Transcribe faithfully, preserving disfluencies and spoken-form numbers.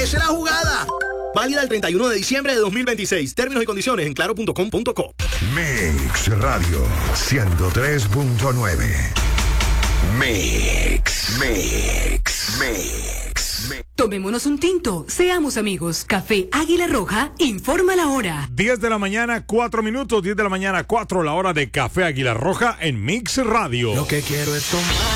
Aproveche la jugada. Válida el treinta y uno de diciembre de dos mil veintiséis. Términos y condiciones en claro punto com punto co. Mix Radio ciento tres punto nueve. Mix, Mix, Mix, Mix. Tomémonos un tinto, seamos amigos. Café Águila Roja, informa la hora. diez de la mañana, cuatro minutos. diez de la mañana, cuatro, la hora de Café Águila Roja en Mix Radio. Lo que quiero es tomar